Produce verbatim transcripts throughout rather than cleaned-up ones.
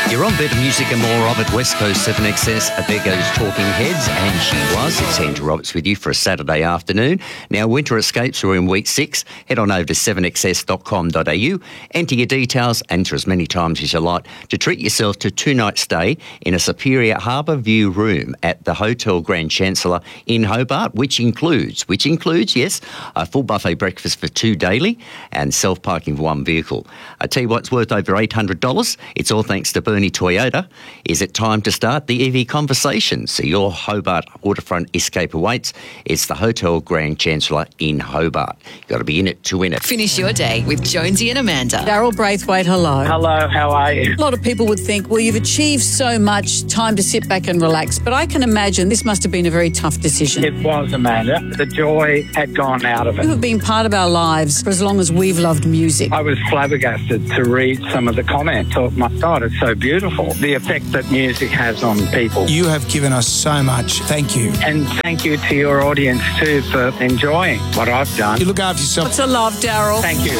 You're on Better Music and More of it, West Coast seven X S. There goes Talking Heads, and she was. It's Andrew Roberts with you for a Saturday afternoon. Now, Winter Escapes are in week six. Head on over to seven x s dot com dot a u, enter your details, enter as many times as you like to treat yourself to a two-night stay in a superior harbour view room at the Hotel Grand Chancellor in Hobart, which includes, which includes, yes, a full buffet breakfast for two daily and self-parking for one vehicle. I tell you what, it's worth over eight hundred dollars. It's all thanks to Bernie Toyota. Is it time to start the E V conversation? So your Hobart waterfront escape awaits. It's the Hotel Grand Chancellor in Hobart. You've got to be in it to win it. Finish your day with Jonesy and Amanda. Daryl Braithwaite, hello. Hello, how are you? A lot of people would think, well, you've achieved so much, time to sit back and relax. But I can imagine this must have been a very tough decision. It was, Amanda. The joy had gone out of You it. have been part of our lives for as long as we've loved music. I was flabbergasted to read some of the comments. Thought, my God, it's so beautiful. The effect that music has on people. You have given us so much. Thank you. And thank you to your audience too for enjoying what I've done. You look after yourself. Lots of love, Daryl. Thank you.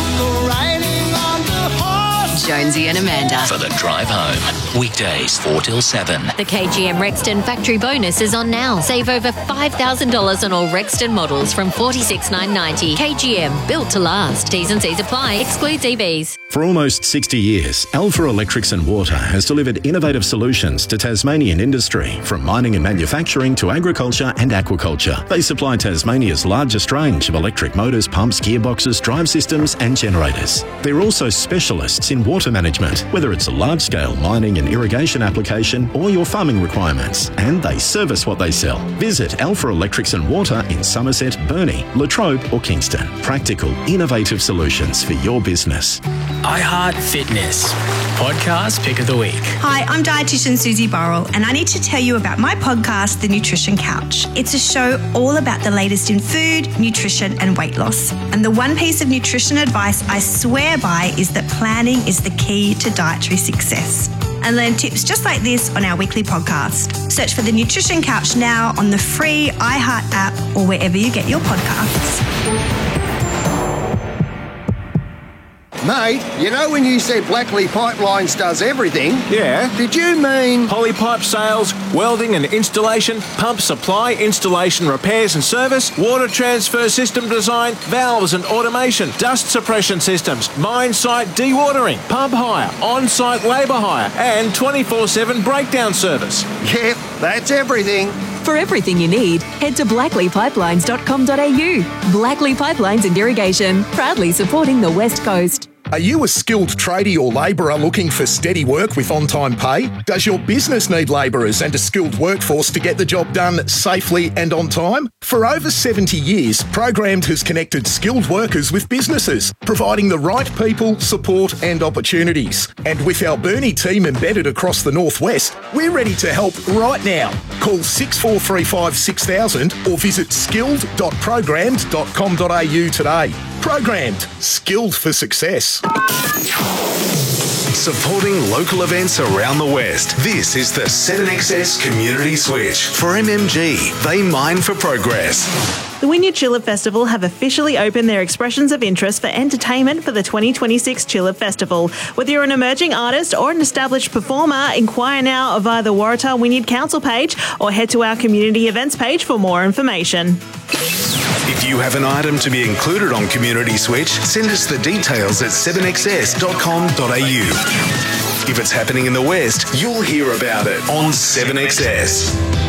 Jonesy and Amanda. For the drive home. Weekdays four till seven. The K G M Rexton factory bonus is on now. Save over five thousand dollars on all Rexton models from forty-six thousand nine hundred ninety dollars. K G M, built to last. T's and C's apply. Excludes E Vs. For almost sixty years, Alpha Electrics and Water has delivered innovative solutions to Tasmanian industry, from mining and manufacturing to agriculture and aquaculture. They supply Tasmania's largest range of electric motors, pumps, gearboxes, drive systems and generators. They're also specialists in water management, whether it's a large-scale mining and irrigation application or your farming requirements, and they service what they sell. Visit Alpha Electrics and Water in Somerset, Burnie, Latrobe or Kingston. Practical, innovative solutions for your business. iHeart Fitness. Podcast Pick of the Week. Hi, I'm dietitian Susie Burrell, and I need to tell you about my podcast, The Nutrition Couch. It's a show all about the latest in food, nutrition and weight loss. And the one piece of nutrition advice I swear by is that planning is the key to dietary success. And learn tips just like this on our weekly podcast. Search for The Nutrition Couch now on the free iHeart app or wherever you get your podcasts. Mate, you know when you said Blackley Pipelines does everything? Yeah. Did you mean Polypipe sales, welding and installation, pump supply, installation, repairs and service, water transfer system design, valves and automation, dust suppression systems, mine site dewatering, pump hire, on-site labour hire and twenty-four seven breakdown service? Yep, that's everything. For everything you need, head to blackley pipelines dot com dot a u. Blackley Pipelines and Irrigation, proudly supporting the West Coast. Are you a skilled tradie or labourer looking for steady work with on-time pay? Does your business need labourers and a skilled workforce to get the job done safely and on time? For over seventy years, Programmed has connected skilled workers with businesses, providing the right people, support and opportunities. And with our Burnie team embedded across the Northwest, we're ready to help right now. Call six four three five six thousand or visit skilled dot programmed dot com dot a u today. Programmed, skilled for success. Supporting local events around the West. This is the seven X S Community Switch. For M M G, they mine for progress. The Wynyard Tulip Festival have officially opened their expressions of interest for entertainment for the twenty twenty-six Tulip Festival. Whether you're an emerging artist or an established performer, inquire now via the Waratah Wynyard Council page or head to our community events page for more information. If you have an item to be included on Community Switch, send us the details at seven x s dot com dot a u. If it's happening in the West, you'll hear about it on seven X S.